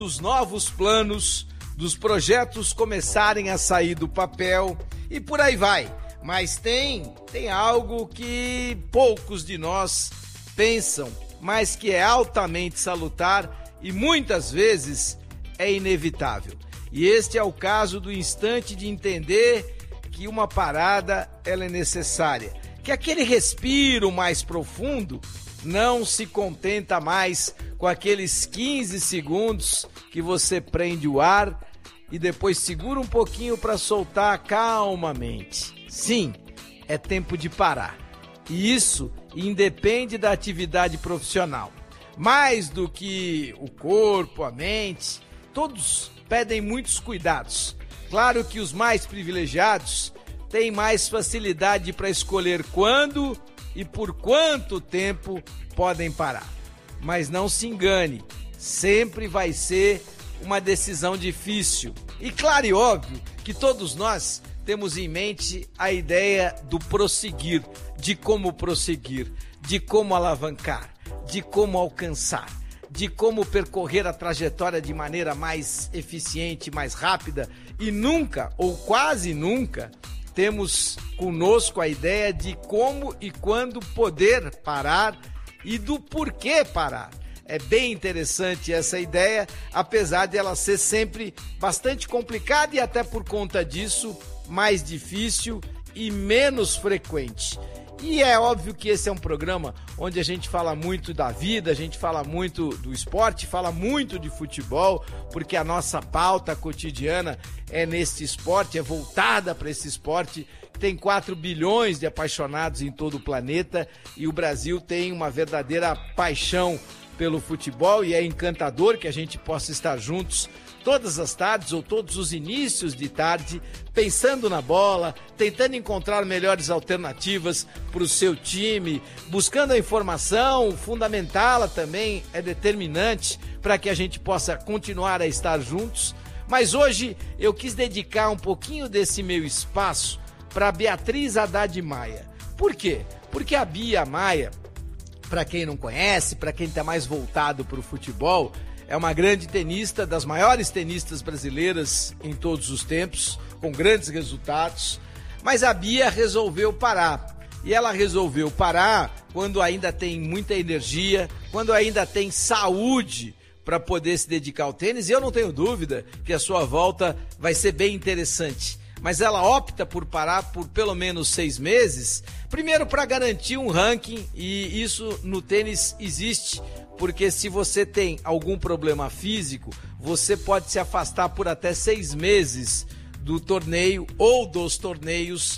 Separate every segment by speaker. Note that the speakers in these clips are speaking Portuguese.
Speaker 1: Dos novos planos, dos projetos começarem a sair do papel e por aí vai. Mas tem algo que poucos de nós pensam, mas que é altamente salutar e muitas vezes é inevitável. E este é o caso do instante de entender que uma parada ela é necessária, que aquele respiro mais profundo não se contenta mais com aqueles 15 segundos que você prende o ar e depois segura um pouquinho para soltar calmamente. Sim, é tempo de parar. E isso independe da atividade profissional. Mais do que o corpo, a mente, todos pedem muitos cuidados. Claro que os mais privilegiados têm mais facilidade para escolher quando e por quanto tempo podem parar. Mas não se engane, sempre vai ser uma decisão difícil. E claro e óbvio que todos nós temos em mente a ideia do prosseguir, de como prosseguir, de como alavancar, de como alcançar, de como percorrer a trajetória de maneira mais eficiente, mais rápida e nunca, ou quase nunca, temos conosco a ideia de como e quando poder parar e do porquê parar. É bem interessante essa ideia, apesar de ela ser sempre bastante complicada e até por conta disso mais difícil e menos frequente. E é óbvio que esse é um programa onde a gente fala muito da vida, a gente fala muito do esporte, fala muito de futebol, porque a nossa pauta cotidiana é nesse esporte, é voltada para esse esporte. Tem 4 bilhões de apaixonados em todo o planeta e o Brasil tem uma verdadeira paixão pelo futebol e é encantador que a gente possa estar juntos todas as tardes ou todos os inícios de tarde, pensando na bola, tentando encontrar melhores alternativas para o seu time, buscando a informação, fundamentá-la também é determinante para que a gente possa continuar a estar juntos. Mas hoje eu quis dedicar um pouquinho desse meu espaço para Beatriz Haddad Maia. Por quê? Porque a Bia Maia, para quem não conhece, para quem está mais voltado para o futebol, é uma grande tenista, das maiores tenistas brasileiras em todos os tempos, com grandes resultados. Mas a Bia resolveu parar. E ela resolveu parar quando ainda tem muita energia, quando ainda tem saúde para poder se dedicar ao tênis. E eu não tenho dúvida que a sua volta vai ser bem interessante. Mas ela opta por parar por pelo menos 6 meses, primeiro para garantir um ranking, e isso no tênis existe, porque se você tem algum problema físico, você pode se afastar por até 6 meses do torneio ou dos torneios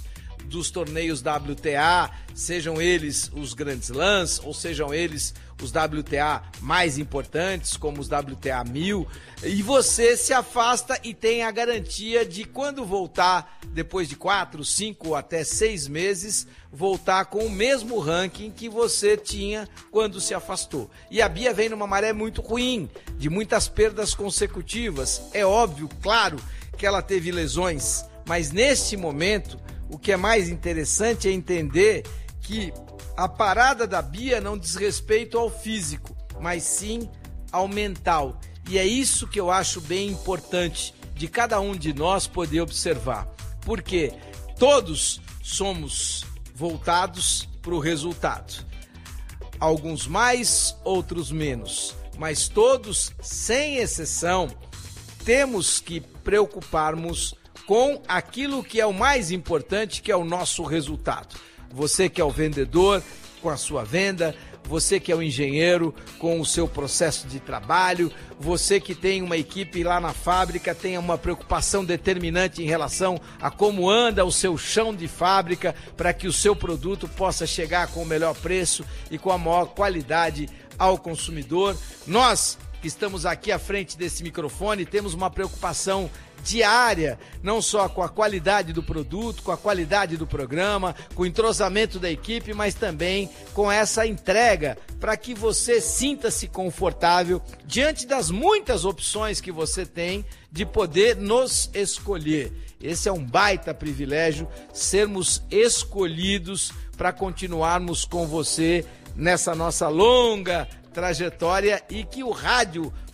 Speaker 1: WTA, sejam eles os grandes slams ou sejam eles os WTA mais importantes, como os WTA 1000, e você se afasta e tem a garantia de quando voltar, depois de 4, 5 ou até 6 meses, voltar com o mesmo ranking que você tinha quando se afastou. E a Bia vem numa maré muito ruim, de muitas perdas consecutivas. É óbvio, claro, que ela teve lesões, mas neste momento, o que é mais interessante é entender que a parada da Bia não diz respeito ao físico, mas sim ao mental. E é isso que eu acho bem importante de cada um de nós poder observar. Porque todos somos voltados para o resultado. Alguns mais, outros menos. Mas todos, sem exceção, temos que preocuparmos com aquilo que é o mais importante, que é o nosso resultado. Você que é o vendedor, com a sua venda, você que é o engenheiro, com o seu processo de trabalho, você que tem uma equipe lá na fábrica, tenha uma preocupação determinante em relação a como anda o seu chão de fábrica, para que o seu produto possa chegar com o melhor preço e com a maior qualidade ao consumidor. Nós que estamos aqui à frente desse microfone temos uma preocupação diária, não só com a qualidade do produto, com a qualidade do programa, com o entrosamento da equipe, mas também com essa entrega para que você sinta-se confortável diante das muitas opções que você tem de poder nos escolher. Esse é um baita privilégio, sermos escolhidos para continuarmos com você nessa nossa longa trajetória e que o rádio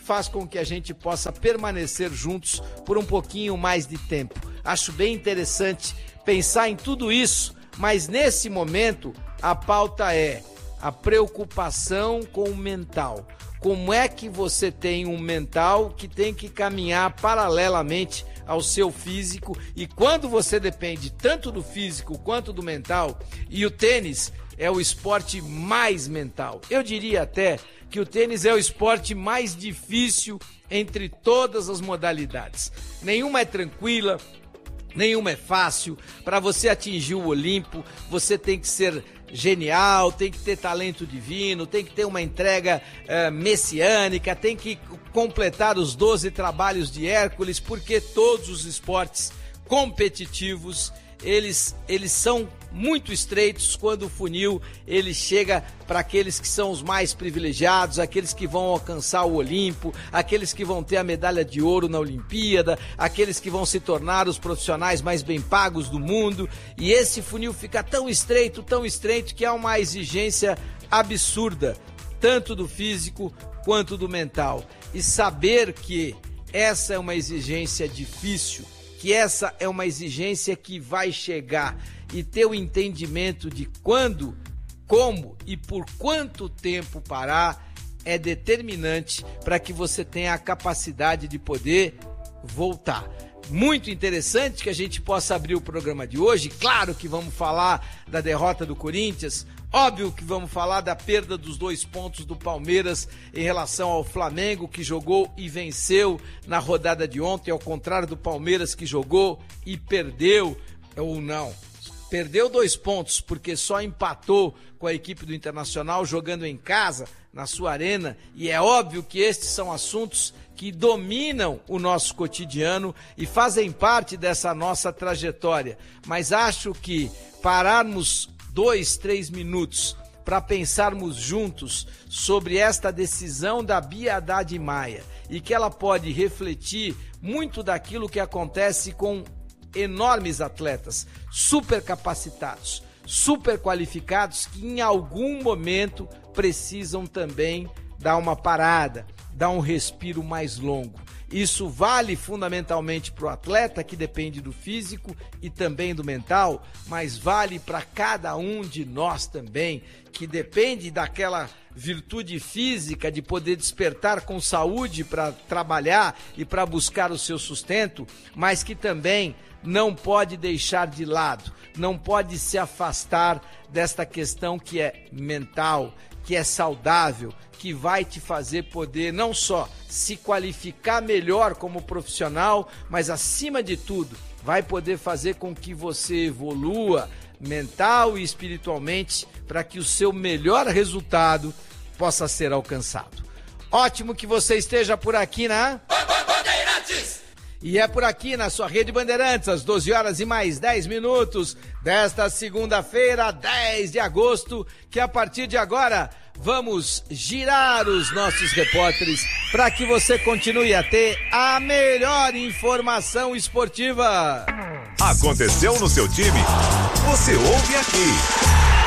Speaker 1: faz com que a gente possa permanecer juntos por um pouquinho mais de tempo. Acho bem interessante pensar em tudo isso, mas nesse momento a pauta é a preocupação com o mental. Como é que você tem um mental que tem que caminhar paralelamente ao seu físico, e quando você depende tanto do físico quanto do mental, e o tênis é o esporte mais mental. Eu diria até que o tênis é o esporte mais difícil entre todas as modalidades. Nenhuma é tranquila, nenhuma é fácil. Para você atingir o Olimpo, você tem que ser genial, tem que ter talento divino, tem que ter uma entrega messiânica, tem que completar os 12 trabalhos de Hércules, porque todos os esportes competitivos, eles são muito estreitos quando o funil ele chega para aqueles que são os mais privilegiados, aqueles que vão alcançar o Olimpo, aqueles que vão ter a medalha de ouro na Olimpíada, aqueles que vão se tornar os profissionais mais bem pagos do mundo, e esse funil fica tão estreito que há uma exigência absurda, tanto do físico quanto do mental. E saber que essa é uma exigência difícil, que essa é uma exigência que vai chegar, e ter o entendimento de quando, como e por quanto tempo parar é determinante para que você tenha a capacidade de poder voltar. Muito interessante que a gente possa abrir o programa de hoje. Claro que vamos falar da derrota do Corinthians, óbvio que vamos falar da perda dos 2 pontos do Palmeiras em relação ao Flamengo, que jogou e venceu na rodada de ontem, ao contrário do Palmeiras, que jogou e perdeu, ou não. Perdeu 2 pontos, porque só empatou com a equipe do Internacional jogando em casa, na sua arena, e é óbvio que estes são assuntos que dominam o nosso cotidiano e fazem parte dessa nossa trajetória. Mas acho que pararmos 2, 3 minutos para pensarmos juntos sobre esta decisão da Bia Haddad Maia, e que ela pode refletir muito daquilo que acontece com enormes atletas, super capacitados, super qualificados, que em algum momento precisam também dar uma parada, dar um respiro mais longo. Isso vale fundamentalmente para o atleta, que depende do físico e também do mental, mas vale para cada um de nós também, que depende daquela virtude física de poder despertar com saúde para trabalhar e para buscar o seu sustento, mas que também não pode deixar de lado, não pode se afastar desta questão que é mental, que é saudável, que vai te fazer poder não só se qualificar melhor como profissional, mas acima de tudo, vai poder fazer com que você evolua mental e espiritualmente para que o seu melhor resultado possa ser alcançado. Ótimo que você esteja por aqui na Bandeirantes! E é por aqui na sua Rede Bandeirantes, às 12 horas e mais 10 minutos desta segunda-feira, 10 de agosto, que a partir de agora vamos girar os nossos repórteres para que você continue a ter a melhor informação esportiva.
Speaker 2: Aconteceu no seu time? Você ouve aqui.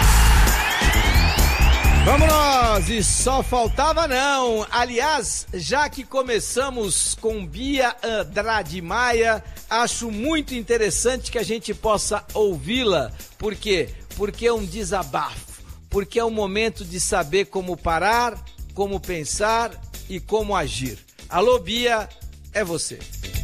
Speaker 1: Vamos nós, e só faltava não. Aliás, já que começamos com Bia Haddad Maia, acho muito interessante que a gente possa ouvi-la. Por quê? Porque é um desabafo, porque é um momento de saber como parar, como pensar e como agir. Alô, Bia, é você.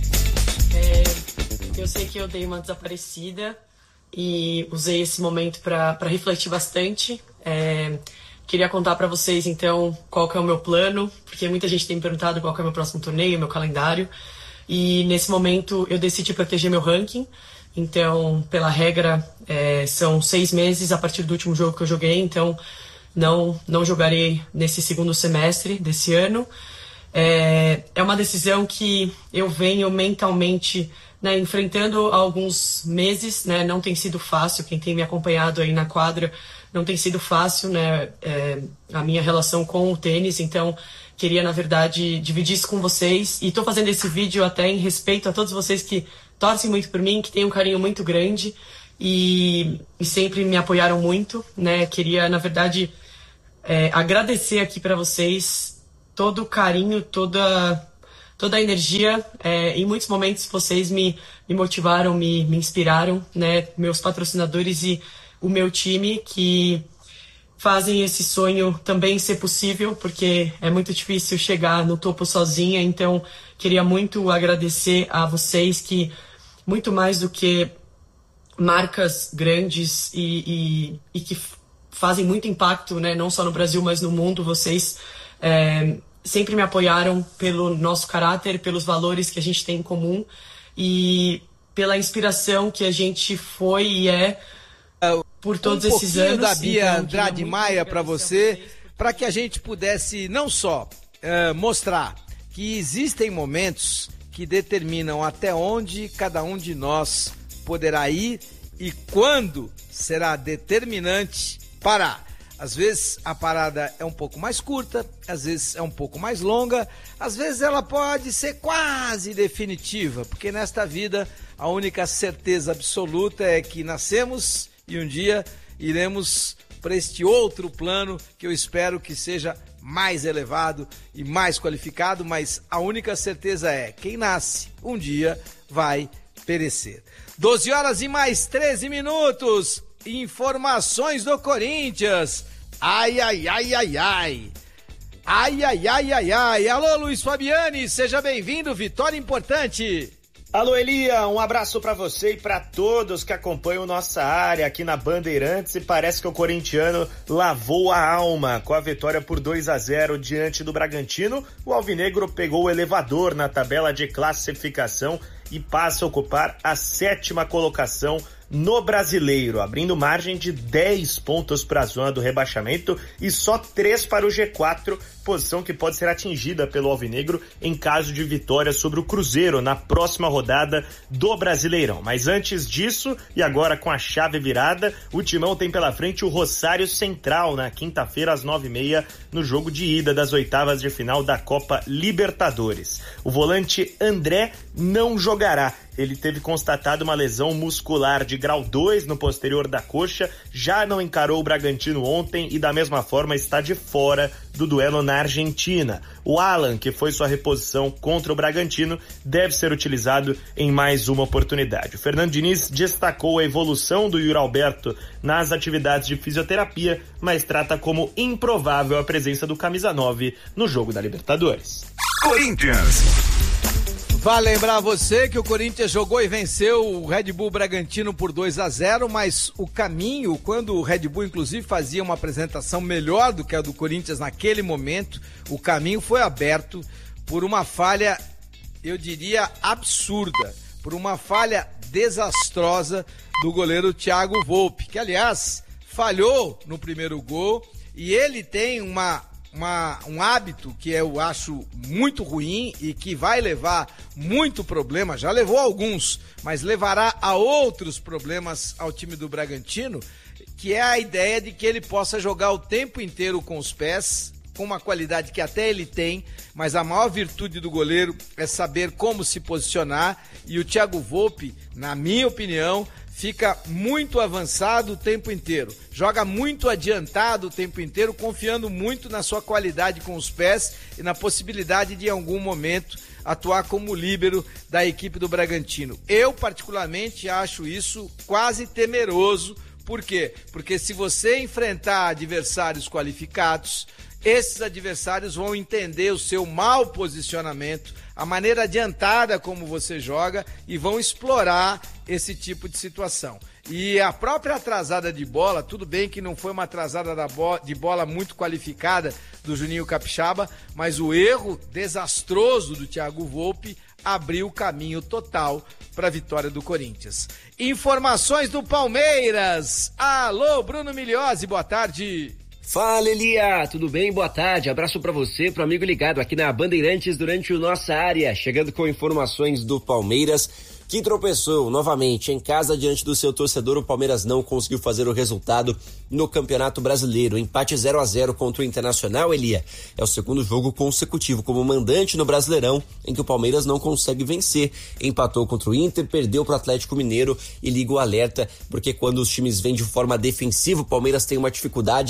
Speaker 3: Eu sei que eu dei uma desaparecida e usei esse momento para refletir bastante. Queria contar para vocês, então, qual que é o meu plano, porque muita gente tem me perguntado qual que é o meu próximo torneio, meu calendário. E nesse momento eu decidi proteger meu ranking. Então, pela regra, são 6 meses a partir do último jogo que eu joguei. Então, não jogarei nesse segundo semestre desse ano. É uma decisão que eu venho mentalmente, né, enfrentando há alguns meses, né? Não tem sido fácil. Quem tem me acompanhado aí na quadra, não tem sido fácil, né, a minha relação com o tênis. Então, queria, na verdade, dividir isso com vocês. E estou fazendo esse vídeo até em respeito a todos vocês que torcem muito por mim, que têm um carinho muito grande e sempre me apoiaram muito, né? Queria, na verdade, agradecer aqui para vocês todo o carinho, toda a energia. Em muitos momentos vocês me motivaram, me inspiraram, né? Meus patrocinadores e o meu time, que fazem esse sonho também ser possível, porque é muito difícil chegar no topo sozinha. Então, queria muito agradecer a vocês, que muito mais do que marcas grandes e que fazem muito impacto, né, não só no Brasil, mas no mundo, vocês sempre me apoiaram pelo nosso caráter, pelos valores que a gente tem em comum e pela inspiração que a gente foi e é por todos esses anos.
Speaker 1: Da Bia Andrade Maia para você, para que a gente pudesse não só mostrar que existem momentos que determinam até onde cada um de nós poderá ir e quando será determinante parar. Às vezes a parada é um pouco mais curta, às vezes é um pouco mais longa, às vezes ela pode ser quase definitiva, porque nesta vida a única certeza absoluta é que nascemos e um dia iremos para este outro plano que eu espero que seja mais elevado e mais qualificado, mas a única certeza é: quem nasce um dia vai perecer. 12 horas e mais 13 minutos. Informações do Corinthians. Ai, ai, ai, ai, ai. Ai, ai, ai, ai, ai. Alô, Luiz Fabiani, seja bem-vindo. Vitória importante.
Speaker 4: Alô, Elia, um abraço pra você e pra todos que acompanham nossa área aqui na Bandeirantes, e parece que o corintiano lavou a alma com a vitória por 2-0 diante do Bragantino. O alvinegro pegou o elevador na tabela de classificação e passa a ocupar a 7ª colocação no Brasileiro, abrindo margem de 10 pontos para a zona do rebaixamento e só 3 para o G4, posição que pode ser atingida pelo alvinegro em caso de vitória sobre o Cruzeiro na próxima rodada do Brasileirão. Mas antes disso, e agora com a chave virada, o Timão tem pela frente o Rosário Central na quinta-feira às 9h30 no jogo de ida das oitavas de final da Copa Libertadores. O volante André não jogará. Ele teve constatado uma lesão muscular de grau 2 no posterior da coxa, já não encarou o Bragantino ontem e da mesma forma está de fora do duelo na Argentina. O Alan, que foi sua reposição contra o Bragantino, deve ser utilizado em mais uma oportunidade. O Fernando Diniz destacou a evolução do Yuri Alberto nas atividades de fisioterapia, mas trata como improvável a presença do camisa 9 no jogo da Libertadores.
Speaker 2: Corinthians.
Speaker 1: Vale lembrar você que o Corinthians jogou e venceu o Red Bull Bragantino por 2-0, mas o caminho, quando o Red Bull inclusive fazia uma apresentação melhor do que a do Corinthians naquele momento, o caminho foi aberto por uma falha, eu diria, absurda, por uma falha desastrosa do goleiro Thiago Volpi, que aliás falhou no primeiro gol, e ele tem um hábito que eu acho muito ruim e que vai levar muito problema, já levou alguns, mas levará a outros problemas ao time do Bragantino, que é a ideia de que ele possa jogar o tempo inteiro com os pés, com uma qualidade que até ele tem, mas a maior virtude do goleiro é saber como se posicionar, e o Thiago Volpi, na minha opinião, fica muito avançado o tempo inteiro, joga muito adiantado o tempo inteiro, confiando muito na sua qualidade com os pés e na possibilidade de em algum momento atuar como líbero da equipe do Bragantino. Eu particularmente acho isso quase temeroso. Por quê? Porque se você enfrentar adversários qualificados, esses adversários vão entender o seu mau posicionamento, a maneira adiantada como você joga, e vão explorar esse tipo de situação. E a própria atrasada de bola, tudo bem que não foi uma atrasada de bola muito qualificada do Juninho Capixaba, mas o erro desastroso do Thiago Volpi abriu o caminho total para a vitória do Corinthians. Informações do Palmeiras. Alô, Bruno Migliozzi, boa tarde.
Speaker 5: Fala, Elia, tudo bem? Boa tarde, abraço pra você, pro amigo ligado aqui na Bandeirantes durante o Nossa Área, chegando com informações do Palmeiras, que tropeçou novamente em casa diante do seu torcedor. O Palmeiras não conseguiu fazer o resultado no Campeonato Brasileiro. Empate 0-0 contra o Internacional, Elia. É o segundo jogo consecutivo como mandante no Brasileirão em que o Palmeiras não consegue vencer. Empatou contra o Inter, perdeu para o Atlético Mineiro, e liga o alerta, porque quando os times vêm de forma defensiva, o Palmeiras tem uma dificuldade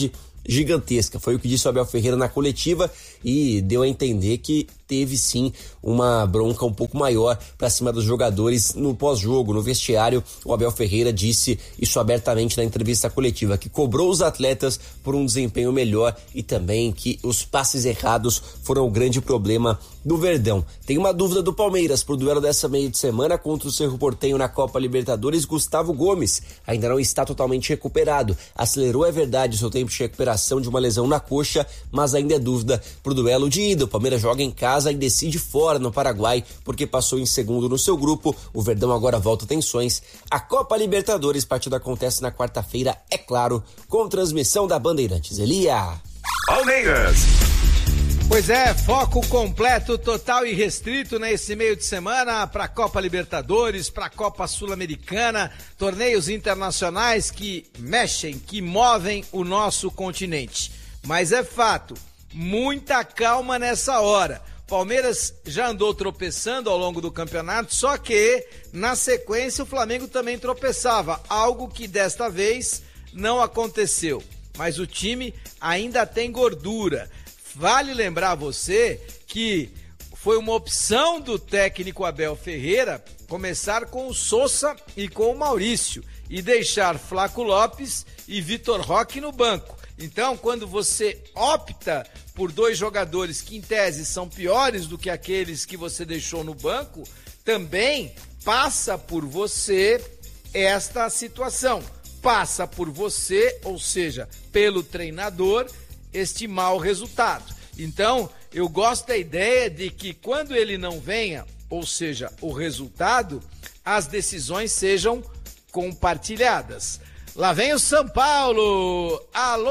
Speaker 5: gigantesca. Foi o que disse o Abel Ferreira na coletiva e deu a entender que teve sim uma bronca um pouco maior para cima dos jogadores no pós-jogo, no vestiário. O Abel Ferreira disse isso abertamente na entrevista coletiva, que cobrou os atletas por um desempenho melhor e também que os passes errados foram o grande problema do Verdão. Tem uma dúvida do Palmeiras pro duelo dessa meia de semana contra o Cerro Porteño na Copa Libertadores. Gustavo Gomes ainda não está totalmente recuperado. Acelerou, é verdade, o seu tempo de recuperação de uma lesão na coxa, mas ainda é dúvida pro duelo de ida. O Palmeiras joga em casa e decide fora no Paraguai, porque passou em segundo no seu grupo. O Verdão agora volta tensões. A Copa Libertadores, partida acontece na quarta-feira, é claro, com transmissão da Bandeirantes. Elia.
Speaker 2: Palmeiras.
Speaker 1: Pois é, foco completo, total e restrito nesse meio de semana para a Copa Libertadores, para a Copa Sul-Americana, torneios internacionais que mexem, que movem o nosso continente. Mas é fato, muita calma nessa hora. Palmeiras já andou tropeçando ao longo do campeonato, só que na sequência o Flamengo também tropeçava, algo que desta vez não aconteceu. Mas o time ainda tem gordura. Vale lembrar você que foi uma opção do técnico Abel Ferreira começar com o Sousa e com o Maurício e deixar Flaco Lopes e Vitor Roque no banco. Então, quando você opta por dois jogadores que em tese são piores do que aqueles que você deixou no banco, também passa por você esta situação. Passa por você, ou seja, pelo treinador, este mau resultado. Então, eu gosto da ideia de que quando ele não venha, ou seja, o resultado, as decisões sejam compartilhadas. Lá vem o São Paulo.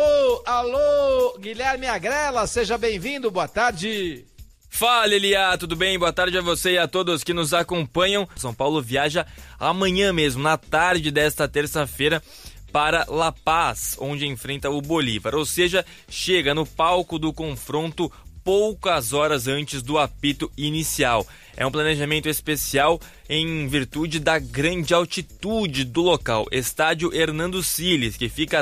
Speaker 1: Alô, Guilherme Agrela, seja bem-vindo, boa tarde.
Speaker 6: Fala, Elia, tudo bem? Boa tarde a você e a todos que nos acompanham. São Paulo viaja amanhã mesmo, na tarde desta terça-feira, para La Paz, onde enfrenta o Bolívar, ou seja, chega no palco do confronto poucas horas antes do apito inicial. É um planejamento especial em virtude da grande altitude do local, estádio Hernando Siles, que fica a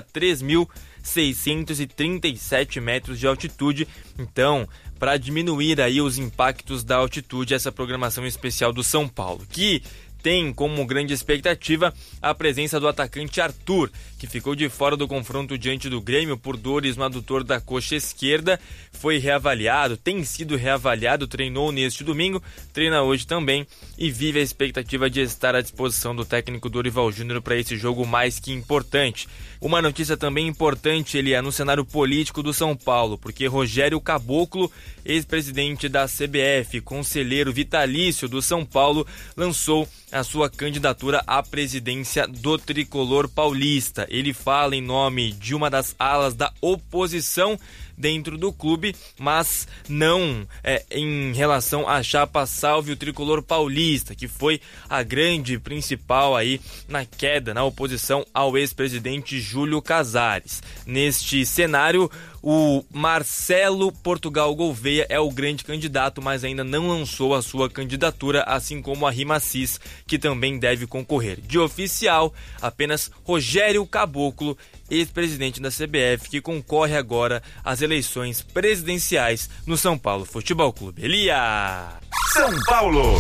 Speaker 6: 3.637 metros de altitude. Então, para diminuir aí os impactos da altitude, essa programação especial do São Paulo, que tem como grande expectativa a presença do atacante Arthur, que ficou de fora do confronto diante do Grêmio por dores no adutor da coxa esquerda. Foi reavaliado, tem sido reavaliado, treinou neste domingo, treina hoje também e vive a expectativa de estar à disposição do técnico Dorival Júnior para esse jogo mais que importante. Uma notícia também importante, ele é no cenário político do São Paulo, porque Rogério Caboclo, ex-presidente da CBF, conselheiro vitalício do São Paulo, lançou a sua candidatura à presidência do tricolor paulista. Ele fala em nome de uma das alas da oposição dentro do clube, mas não em relação à chapa Salve o Tricolor Paulista, que foi a grande principal aí na queda, na oposição ao ex-presidente Júlio Casares. Neste cenário, o Marcelo Portugal Gouveia é o grande candidato, mas ainda não lançou a sua candidatura, assim como a Rimacis, que também deve concorrer. De oficial, apenas Rogério Caboclo, ex-presidente da CBF, que concorre agora às eleições presidenciais no São Paulo Futebol Clube. Elia!
Speaker 2: São Paulo!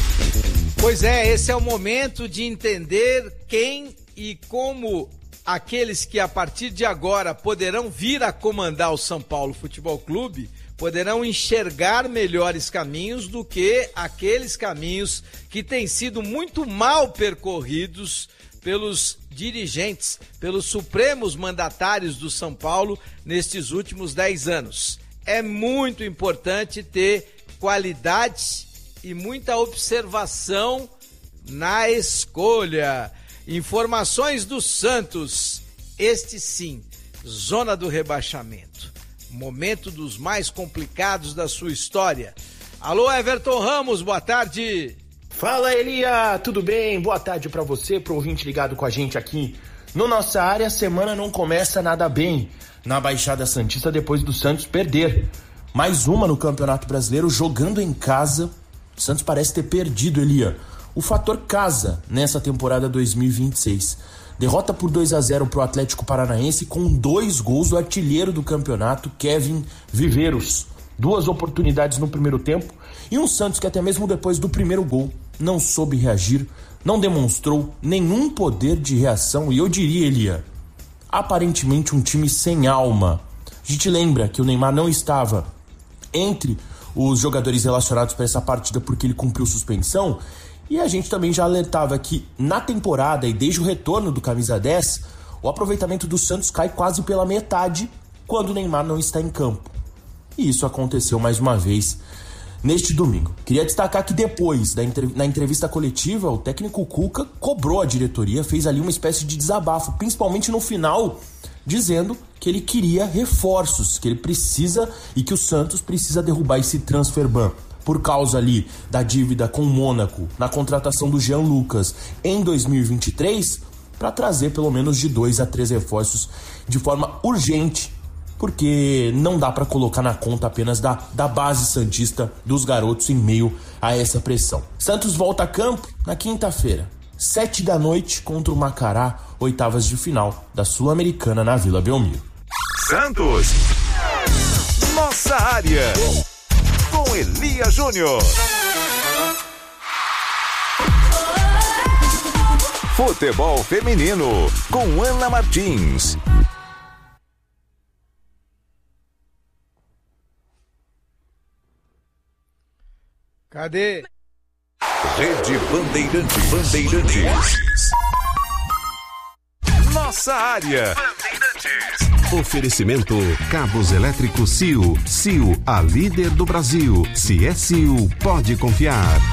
Speaker 1: Pois é, esse é o momento de entender quem e como aqueles que a partir de agora poderão vir a comandar o São Paulo Futebol Clube poderão enxergar melhores caminhos do que aqueles caminhos que têm sido muito mal percorridos pelos dirigentes, pelos supremos mandatários do São Paulo nestes últimos 10 anos. É muito importante ter qualidade e muita observação na escolha. Informações do Santos, este sim, zona do rebaixamento, momento dos mais complicados da sua história. Alô, Everton Ramos, boa tarde.
Speaker 7: Fala, Elia, tudo bem? Boa tarde pra você, pro ouvinte ligado com a gente aqui. No Nossa Área, a semana não começa nada bem na Baixada Santista depois do Santos perder. Mais uma no Campeonato Brasileiro, jogando em casa. O Santos parece ter perdido, Elia. o fator casa nessa temporada 2026. Derrota por 2-0 para o Atlético Paranaense com 2 gols do artilheiro do campeonato, Kevin Viveiros. 2 oportunidades no primeiro tempo e um Santos que até mesmo depois do primeiro gol não soube reagir, não demonstrou nenhum poder de reação e eu diria, Elia, aparentemente um time sem alma. A gente lembra que o Neymar não estava entre os jogadores relacionados para essa partida porque ele cumpriu suspensão. E a gente também já alertava que na temporada e desde o retorno do camisa 10, o aproveitamento do Santos cai quase pela metade quando o Neymar não está em campo. E isso aconteceu mais uma vez neste domingo. Queria destacar que depois, na entrevista coletiva, o técnico Cuca cobrou a diretoria, fez ali uma espécie de desabafo, principalmente no final, dizendo que ele queria reforços, que ele precisa e que o Santos precisa derrubar esse transfer ban. Por causa ali da dívida com o Mônaco, na contratação do Jean Lucas em 2023, para trazer pelo menos de 2 a 3 reforços de forma urgente, porque não dá para colocar na conta apenas da base santista dos garotos em meio a essa pressão. Santos volta a campo na quinta-feira, 7 da noite contra o Macará, oitavas de final da Sul-Americana na Vila Belmiro.
Speaker 2: Santos, nossa área. Com Elia Júnior. Futebol feminino com Ana Martins.
Speaker 1: Cadê?
Speaker 2: Rede Bandeirantes. Nossa área.
Speaker 8: Oferecimento Cabos Elétricos CIO. CIO, a líder do Brasil. Se é CIO, pode confiar.